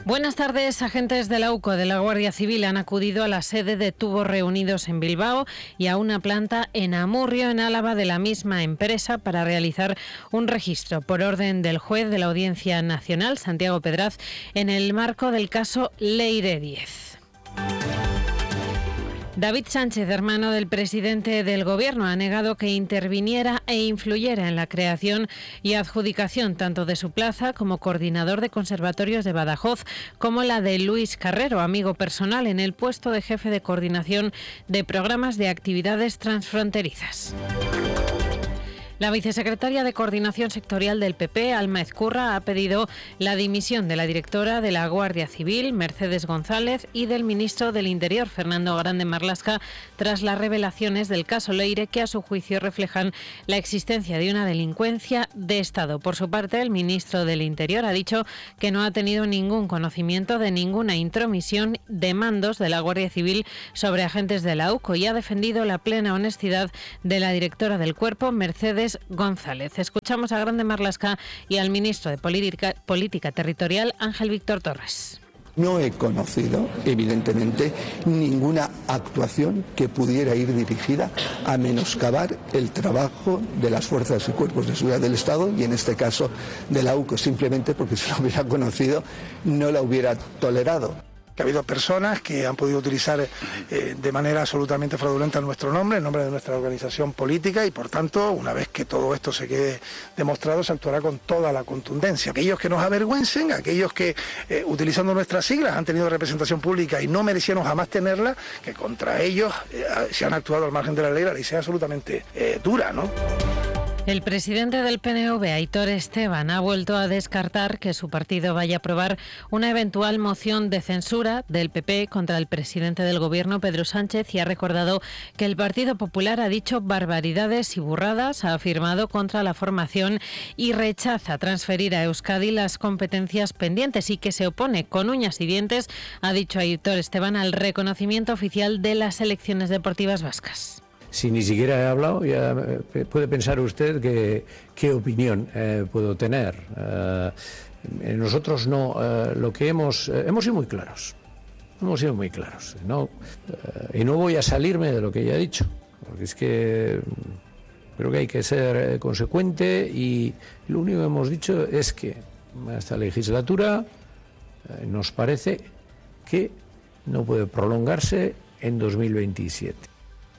Buenas tardes. Agentes de la UCO de la Guardia Civil han acudido a la sede de Tubos Reunidos en Bilbao y a una planta en Amurrio, en Álava, de la misma empresa para realizar un registro por orden del juez de la Audiencia Nacional, Santiago Pedraz, en el marco del caso Leire 10. David Sánchez, hermano del presidente del Gobierno, ha negado que interviniera e influyera en la creación y adjudicación tanto de su plaza como coordinador de conservatorios de Badajoz, como la de Luis Carrero, amigo personal, en el puesto de jefe de coordinación de programas de actividades transfronterizas. La vicesecretaria de Coordinación Sectorial del PP, Alma Ezcurra, ha pedido la dimisión de la directora de la Guardia Civil, Mercedes González, y del ministro del Interior, Fernando Grande Marlaska, tras las revelaciones del caso Leire, que a su juicio reflejan la existencia de una delincuencia de Estado. Por su parte, el ministro del Interior ha dicho que no ha tenido ningún conocimiento de ninguna intromisión de mandos de la Guardia Civil sobre agentes de la UCO y ha defendido la plena honestidad de la directora del cuerpo, Mercedes González. Escuchamos a Grande Marlaska y al ministro de Política Territorial, Ángel Víctor Torres. No he conocido, evidentemente, ninguna actuación que pudiera ir dirigida a menoscabar el trabajo de las fuerzas y cuerpos de seguridad del Estado y, en este caso, de la UCO, simplemente porque si lo hubiera conocido no la hubiera tolerado. Que ha habido personas que han podido utilizar de manera absolutamente fraudulenta nuestro nombre, el nombre de nuestra organización política, y por tanto, una vez que todo esto se quede demostrado, se actuará con toda la contundencia. Aquellos que nos avergüencen, aquellos que utilizando nuestras siglas han tenido representación pública y no merecieron jamás tenerla, que contra ellos se han actuado al margen de la ley sea absolutamente dura, ¿no? El presidente del PNV, Aitor Esteban, ha vuelto a descartar que su partido vaya a aprobar una eventual moción de censura del PP contra el presidente del Gobierno, Pedro Sánchez, y ha recordado que el Partido Popular ha dicho barbaridades y burradas, ha afirmado contra la formación y rechaza transferir a Euskadi las competencias pendientes y que se opone con uñas y dientes, ha dicho Aitor Esteban, al reconocimiento oficial de las selecciones deportivas vascas. Si ni siquiera he hablado, ya puede pensar usted qué opinión puedo tener. Nosotros no, lo que hemos sido muy claros. Hemos sido muy claros. ¿No? Y no voy a salirme de lo que ya he dicho, porque es que creo que hay que ser consecuente y lo único que hemos dicho es que esta legislatura nos parece que no puede prolongarse en 2027.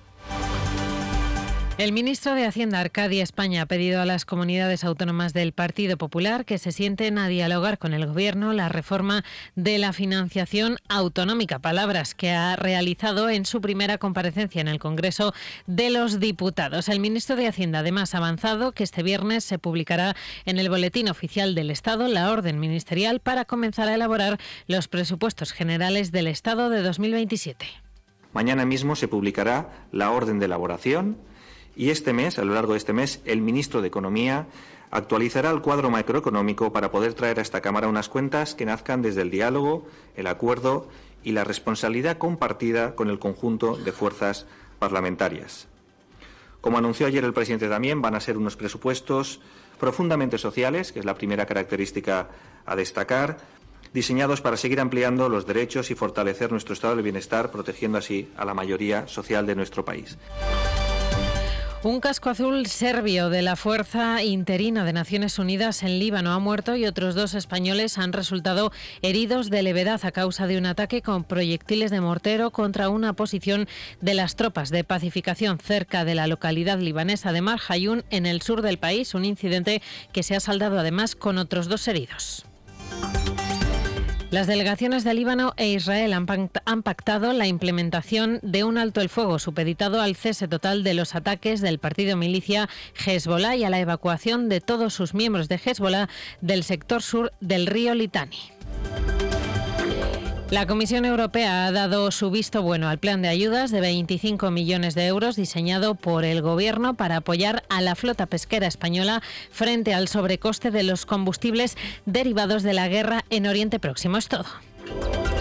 El ministro de Hacienda, Arcadio España, ha pedido a las comunidades autónomas del Partido Popular que se sienten a dialogar con el Gobierno la reforma de la financiación autonómica, palabras que ha realizado en su primera comparecencia en el Congreso de los Diputados. El ministro de Hacienda además ha avanzado que este viernes se publicará en el Boletín Oficial del Estado la orden ministerial para comenzar a elaborar los presupuestos generales del Estado de 2027. Mañana mismo se publicará la orden de elaboración. Y este mes, a lo largo de este mes, el ministro de Economía actualizará el cuadro macroeconómico para poder traer a esta Cámara unas cuentas que nazcan desde el diálogo, el acuerdo y la responsabilidad compartida con el conjunto de fuerzas parlamentarias. Como anunció ayer el presidente también, van a ser unos presupuestos profundamente sociales, que es la primera característica a destacar, diseñados para seguir ampliando los derechos y fortalecer nuestro estado de bienestar, protegiendo así a la mayoría social de nuestro país. Un casco azul serbio de la Fuerza Interina de Naciones Unidas en Líbano ha muerto y otros 2 españoles han resultado heridos de levedad a causa de un ataque con proyectiles de mortero contra una posición de las tropas de pacificación cerca de la localidad libanesa de Mar Hayun, en el sur del país, un incidente que se ha saldado además con otros 2 heridos. Las delegaciones de Líbano e Israel han pactado la implementación de un alto el fuego supeditado al cese total de los ataques del partido milicia Hezbollah y a la evacuación de todos sus miembros de Hezbollah del sector sur del río Litani. La Comisión Europea ha dado su visto bueno al plan de ayudas de 25 millones de euros diseñado por el Gobierno para apoyar a la flota pesquera española frente al sobrecoste de los combustibles derivados de la guerra en Oriente Próximo. Es todo.